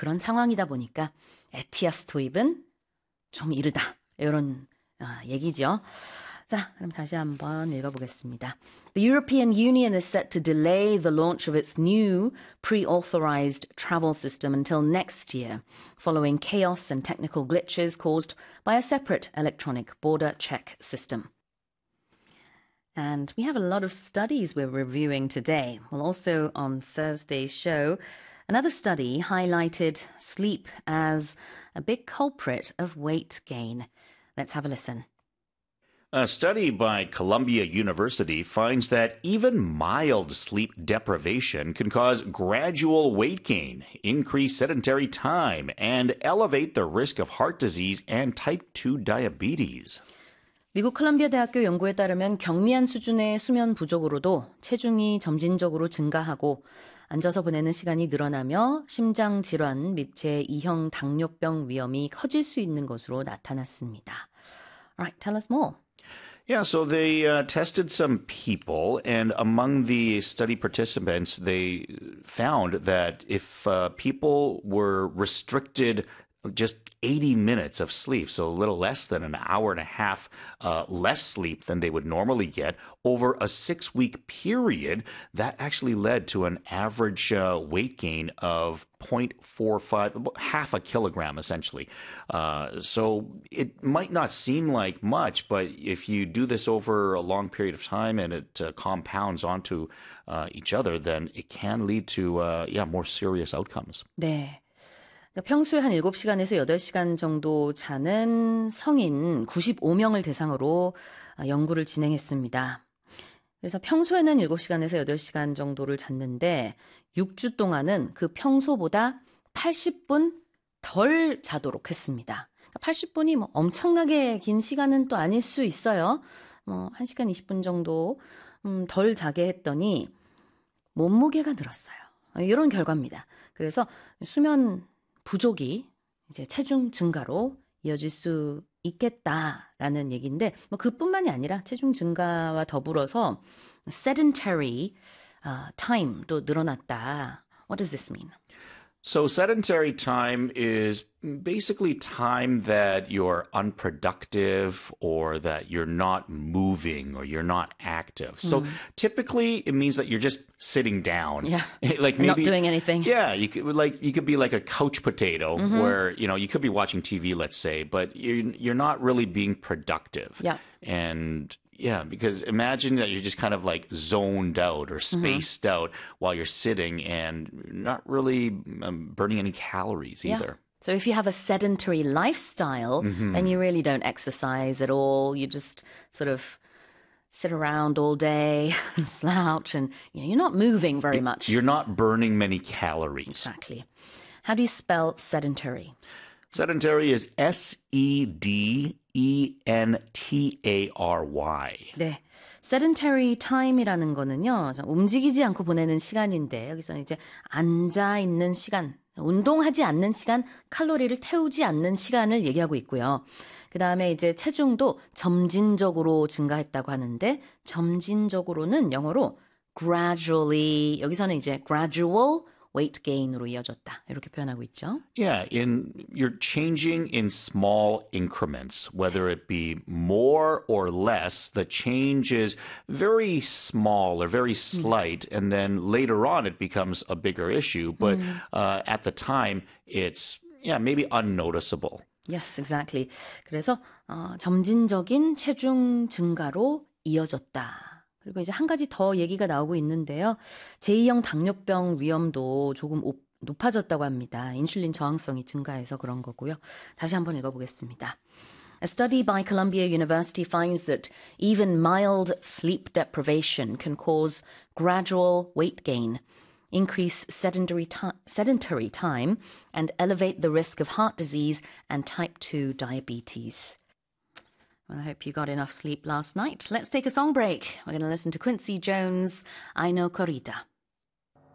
그런 상황이다 보니까 에티아스 도입은 좀 이르다. 이런 얘기죠. 자, 그럼 다시 한번 읽어보겠습니다. The European Union is set to delay the launch of its new pre-authorized travel system until next year, following chaos and technical glitches caused by a separate electronic border check system. And we have a lot of studies we're reviewing today. Well, also on Thursday's show, another study highlighted sleep as a big culprit of weight gain. Let's have a listen. A study by Columbia University finds that even mild sleep deprivation can cause gradual weight gain, increase sedentary time, and elevate the risk of heart disease and type 2 diabetes. 미국 콜롬비아 대학교 연구에 따르면 경미한 수준의 수면 부족으로도 체중이 점진적으로 증가하고 앉아서 보내는 시간이 늘어나며 심장 질환 및 제2형 당뇨병 위험이 커질 수 있는 것으로 나타났습니다. Alright, tell us more. Yeah, so they tested some people, and among the study participants, they found that if people were restricted just 80 minutes of sleep, so a little less than an hour and a half less sleep than they would normally get over a 6-week period, that actually led to an average weight gain of 0.45, about half a kilogram essentially. So it might not seem like much, but if you do this over a long period of time and it compounds onto each other, then it can lead to more serious outcomes. 네. 그러니까 평소에 한 7시간에서 8시간 정도 자는 성인 95명을 대상으로 연구를 진행했습니다. 그래서 평소에는 7시간에서 8시간 정도를 잤는데 6주 동안은 그 평소보다 80분 덜 자도록 했습니다. 80분이 뭐 엄청나게 긴 시간은 또 아닐 수 있어요. 뭐 1시간 20분 정도 덜 자게 했더니 몸무게가 늘었어요. 이런 결과입니다. 그래서 수면 부족이 이제 체중 증가로 이어질 수 있겠다라는 얘기인데 뭐 그뿐만이 아니라 체중 증가와 더불어서 sedentary time도 늘어났다. What does this mean? So sedentary time is basically time that you're unproductive or that you're not moving or you're not active. So typically it means that you're just sitting down. Yeah. Like maybe, not doing anything. Yeah, you could be like a couch potato where, you could be watching TV, let's say, but you're not really being productive. Yeah. And yeah, because imagine that you're just kind of like zoned out or spaced out while you're sitting and not really burning any calories either. So if you have a sedentary lifestyle, then you really don't exercise at all. You just sort of sit around all day and slouch and you're not moving very much. You're not burning many calories. Exactly. How do you spell sedentary? Sedentary is sedentary. 네. sedentary time이라는 거는요. 움직이지 않고 보내는 시간인데 여기서는 이제 앉아 있는 시간, 운동하지 않는 시간, 칼로리를 태우지 않는 시간을 얘기하고 있고요. 그다음에 이제 체중도 점진적으로 증가했다고 하는데 점진적으로는 영어로 gradually 여기서는 이제 gradual weight gain으로 이어졌다. 이렇게 표현하고 있죠. Yeah, you're changing in small increments, whether it be more or less. The change is very small or very slight, and then later on it becomes a bigger issue. But at the time, it's maybe unnoticeable. Yes, exactly. 그래서 점진적인 체중 증가로 이어졌다. 그리고 이제 한 가지 더 얘기가 나오고 있는데요. 제2형 당뇨병 위험도 조금 높아졌다고 합니다. 인슐린 저항성이 증가해서 그런 거고요. 다시 한번 읽어보겠습니다. A study by Columbia University finds that even mild sleep deprivation can cause gradual weight gain, increase sedentary time, and elevate the risk of heart disease and type 2 diabetes. Well, I hope you got enough sleep last night. Let's take a song break. We're going to listen to Quincy Jones, I Know Corrida.